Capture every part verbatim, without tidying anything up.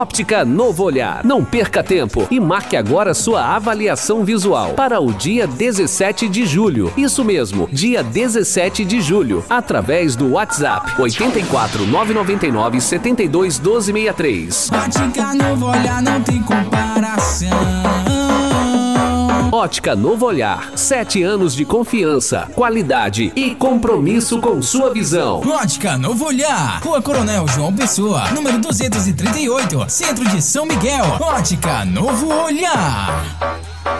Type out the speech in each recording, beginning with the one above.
Ótica Novo Olhar. Não perca tempo e marque agora sua avaliação visual para o dia dezessete de julho. Isso mesmo, dia dezessete de julho, através do WhatsApp oito quatro nove nove nove sete dois um dois seis três. Ótica Novo Olhar não tem comparação. Ótica Novo Olhar, sete anos de confiança, qualidade e compromisso com sua visão. Ótica Novo Olhar, Rua Coronel João Pessoa, número duzentos e trinta e oito, Centro de São Miguel. Ótica Novo Olhar.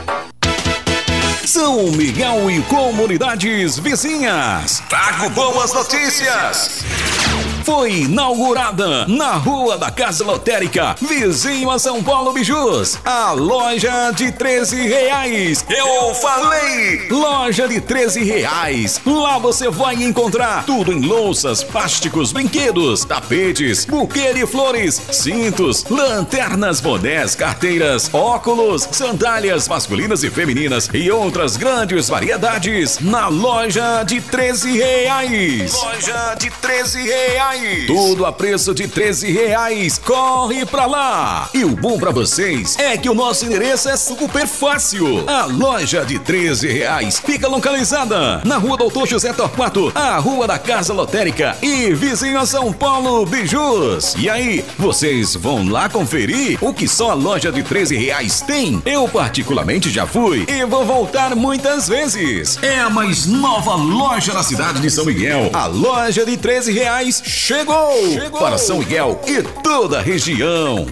São Miguel e comunidades vizinhas. Trago boas notícias. Foi inaugurada na Rua da Casa Lotérica, vizinho a São Paulo Bijus, a loja de treze reais. Eu falei! Loja de treze reais. Lá você vai encontrar tudo em louças, plásticos, brinquedos, tapetes, buquê de flores, cintos, lanternas, bonés, carteiras, óculos, sandálias masculinas e femininas e outras grandes variedades na loja de treze reais. Loja de treze reais. Tudo a preço de treze reais. Corre pra lá! E o bom pra vocês é que o nosso endereço é super fácil. A loja de treze reais fica localizada na Rua Doutor José Torquato, a Rua da Casa Lotérica e vizinho a São Paulo Bijus. E aí, vocês vão lá conferir o que só a loja de treze reais tem? Eu particularmente já fui e vou voltar muitas vezes. É a mais nova loja na cidade de São Miguel. A loja de treze reais chegou, chegou para São Miguel e toda a região.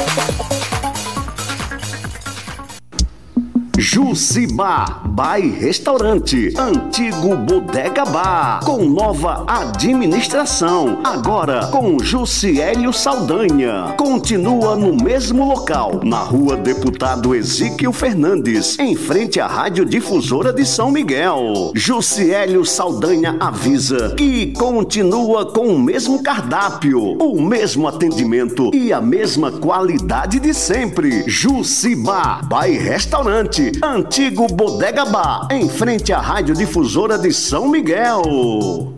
Jucibá Bar e Restaurante, antigo Bodega Bar, com nova administração, agora com Juciélio Saldanha. Continua no mesmo local, na Rua Deputado Ezequiel Fernandes, em frente à Rádio Difusora de São Miguel. Juciélio Saldanha avisa que continua com o mesmo cardápio, o mesmo atendimento e a mesma qualidade de sempre. Jucibá Bar e Restaurante, antigo Bodega Bar, em frente à Rádio Difusora de São Miguel.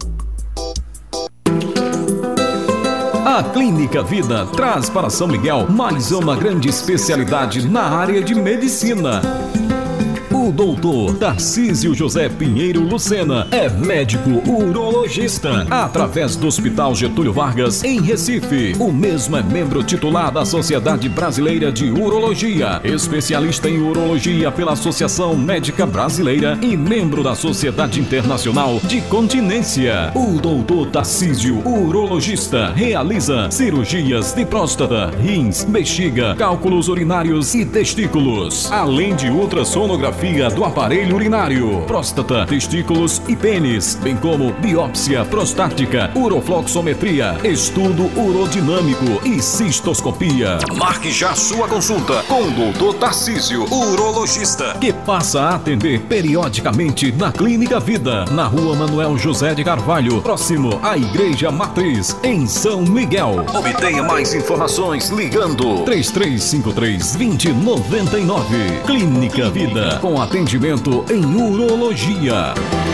A Clínica Vida traz para São Miguel mais uma grande especialidade na área de medicina. O doutor Tarcísio José Pinheiro Lucena é médico urologista, através do Hospital Getúlio Vargas, em Recife. O mesmo é membro titular da Sociedade Brasileira de Urologia, especialista em urologia pela Associação Médica Brasileira e membro da Sociedade Internacional de Continência. O doutor Tarcísio, urologista, realiza cirurgias de próstata, rins, bexiga, cálculos urinários e testículos, além de ultrassonografia do aparelho urinário, próstata, testículos e pênis, bem como biópsia prostática, urofloxometria, estudo urodinâmico e cistoscopia. Marque já sua consulta com o doutor Tarcísio, urologista, que passa a atender periodicamente na Clínica Vida, na Rua Manuel José de Carvalho, próximo à Igreja Matriz, em São Miguel. Obtenha mais informações ligando três três cinco três, dois zero nove nove. Clínica Vida, com atendimento em urologia.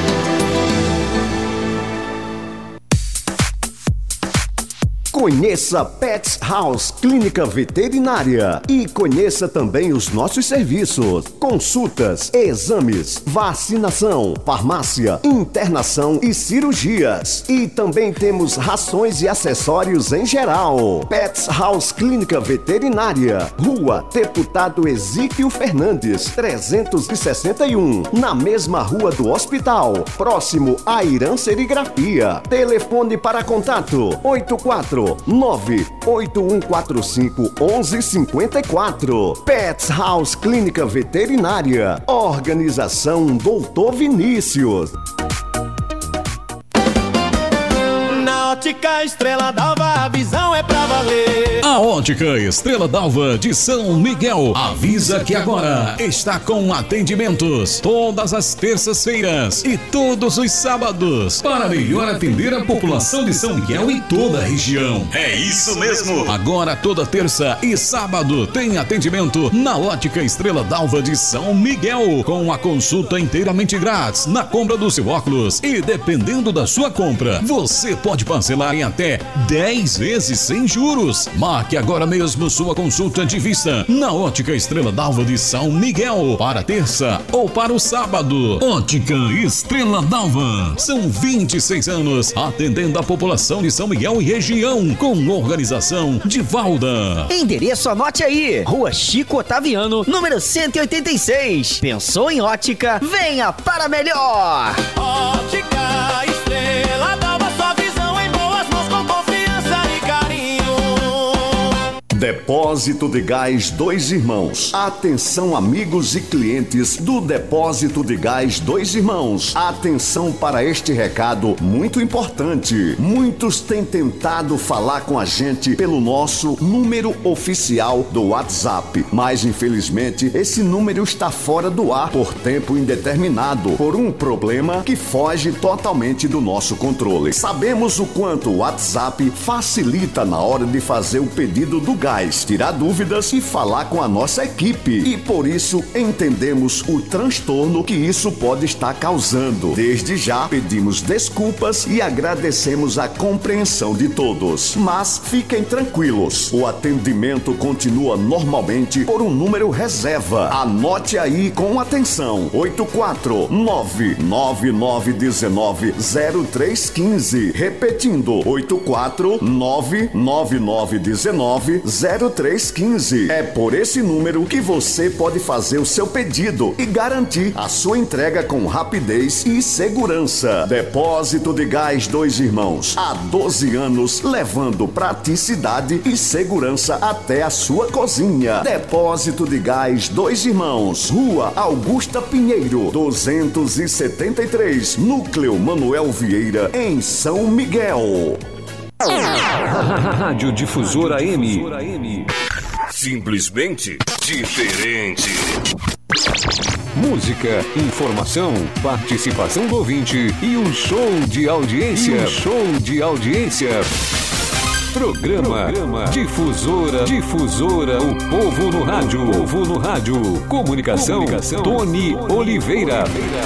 Conheça Pets House Clínica Veterinária e conheça também os nossos serviços: consultas, exames, vacinação, farmácia, internação e cirurgias. E também temos rações e acessórios em geral. Pets House Clínica Veterinária, Rua Deputado Ezequiel Fernandes, trezentos e sessenta e um, na mesma rua do hospital, próximo à Irã Serigrafia. Telefone para contato: oito quatro nove oito um quatro cinco um um cinco quatro. Pets House Clínica Veterinária. Organização doutor Vinícius. Na Ótica Estrela d'Alva, a visão é pra valer. A Ótica Estrela d'Alva de São Miguel avisa que agora está com atendimentos todas as terças-feiras e todos os sábados para melhor atender a população de São Miguel e toda a região. É isso mesmo! Agora toda terça e sábado tem atendimento na Ótica Estrela d'Alva de São Miguel, com a consulta inteiramente grátis na compra do seu óculos, e dependendo da sua compra, você pode parcelar em até dez vezes sem juros. Mas Marque agora mesmo sua consulta de vista na Ótica Estrela d'Alva de São Miguel para terça ou para o sábado. Ótica Estrela d'Alva. São vinte e seis anos atendendo a população de São Miguel e região com organização de Valda. Endereço, anote aí. Rua Chico Otaviano, número cento e oitenta e seis. Pensou em ótica? Venha para melhor. Ótica Estrela d'Alva, sua visão em boas mãos com confiança e carinho. Depósito de Gás Dois Irmãos. Atenção, amigos e clientes do Depósito de Gás Dois Irmãos. Atenção para este recado muito importante. Muitos têm tentado falar com a gente pelo nosso número oficial do WhatsApp, mas infelizmente esse número está fora do ar por tempo indeterminado, por um problema que foge totalmente do nosso controle. Sabemos o quanto o WhatsApp facilita na hora de fazer o pedido do gás, tirar dúvidas e falar com a nossa equipe. E por isso entendemos o transtorno que isso pode estar causando. Desde já pedimos desculpas e agradecemos a compreensão de todos. Mas fiquem tranquilos, o atendimento continua normalmente por um número reserva. Anote aí com atenção: oito quatro nove nove nove um nove zero três um cinco. Repetindo: oito quatro nove nove nove um nove zero três um cinco. É por esse número que você pode fazer o seu pedido e garantir a sua entrega com rapidez e segurança. Depósito de Gás Dois Irmãos, há doze anos levando praticidade e segurança até a sua cozinha. Depósito de Gás Dois Irmãos, Rua Augusta Pinheiro, duzentos e setenta e três, Núcleo Manuel Vieira, em São Miguel. Rádio Difusora M. Simplesmente diferente. Música, informação, participação do ouvinte e um show de audiência. E um show de audiência. Programa, Programa Difusora, Difusora, o povo no rádio, o povo no rádio. Comunicação, Comunicação Tony Oliveira.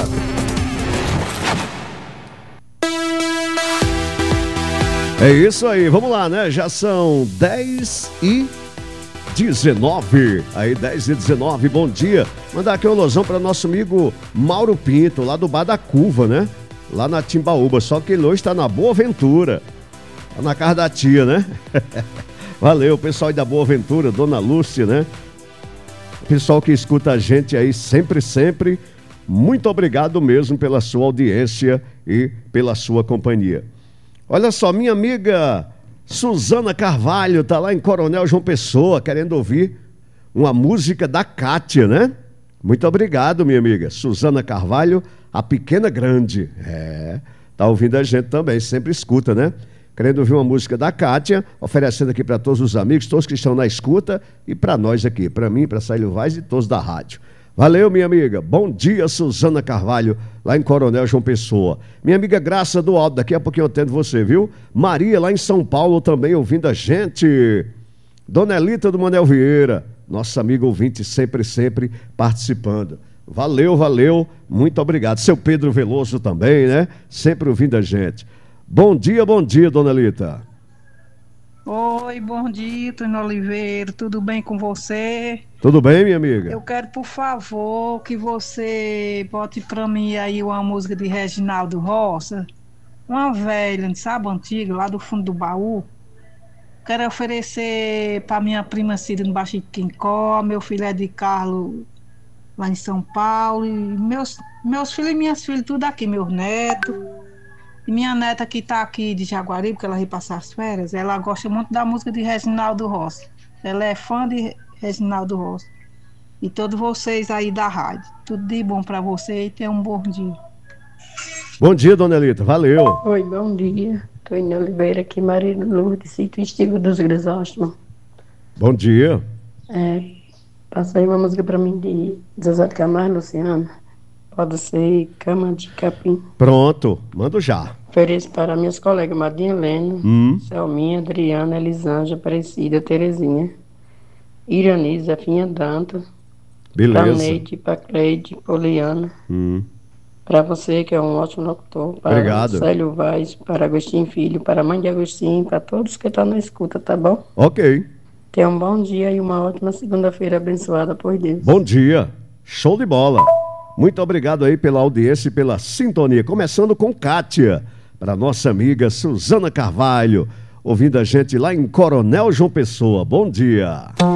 É isso aí, vamos lá, né? Já são dez e dezenove. Aí, dez e dezenove, bom dia. Mandar aqui um alôzão para nosso amigo Mauro Pinto, lá do Bar da Curva, né? Lá na Timbaúba, só que ele hoje está na Boa Ventura. Tá na casa da tia, né? Valeu, pessoal aí da Boa Ventura, Dona Lúcia, né? Pessoal que escuta a gente aí sempre, sempre. Muito obrigado mesmo pela sua audiência e pela sua companhia. Olha só, minha amiga Suzana Carvalho tá lá em Coronel João Pessoa, querendo ouvir uma música da Kátia, né? Muito obrigado, minha amiga Suzana Carvalho, a pequena grande. É, tá ouvindo a gente também, sempre escuta, né? Querendo ouvir uma música da Kátia, oferecendo aqui para todos os amigos, todos que estão na escuta e para nós aqui, para mim, para Célio Vaz e todos da rádio. Valeu, minha amiga. Bom dia, Suzana Carvalho, lá em Coronel João Pessoa. Minha amiga Graça do Alto, daqui a pouquinho eu atendo você, viu? Maria, lá em São Paulo, também ouvindo a gente. Dona Elita do Manuel Vieira, nossa amiga ouvinte, sempre, sempre participando. Valeu, valeu, muito obrigado. Seu Pedro Veloso também, né? Sempre ouvindo a gente. Bom dia, bom dia, Dona Elita. Oi, bom dia, Tony Oliveira, tudo bem com você? Tudo bem, minha amiga? Eu quero, por favor, que você bote pra mim aí uma música de Reginaldo Roça, uma velha, sabe, antiga, lá do fundo do baú. Quero oferecer pra minha prima Cida no Baixo de Quincó, meu filho é de Carlos lá em São Paulo, e meus, meus filhos e minhas filhas, tudo aqui, meus netos. E minha neta que tá aqui de Jaguaribe, porque ela veio passar as férias, ela gosta muito da música de Reginaldo Roça. Ela é fã de Reginaldo Roça. E todos vocês aí da rádio. Tudo de bom pra você e tenha um bom dia. Bom dia, Dona Elita. Valeu. Oi, bom dia. Tony Oliveira aqui, Maria Lourdes, sítio Estiva dos Grisóstomos. Bom dia. É, passa aí uma música pra mim de Zezé de Camargo, Luciana. Pode ser Cama de Capim. Pronto, mando já. Ofereço para minhas colegas Madinha Helena, hum. Selminha, Adriana, Elisângela, Aparecida, Terezinha, Irani, Zefinha Danta, beleza. Paneide, Pacleide, Poliana. Hum. Para você, que é um ótimo locutor. Para obrigado. Célio Vaz, para Agostinho Filho, para a mãe de Agostinho, para todos que estão na escuta, tá bom? Ok, Tenha um bom dia e uma ótima segunda-feira abençoada por Deus. Bom dia, show de bola. Muito obrigado aí pela audiência e pela sintonia. Começando com Kátia, para nossa amiga Suzana Carvalho, ouvindo a gente lá em Coronel João Pessoa. Bom dia.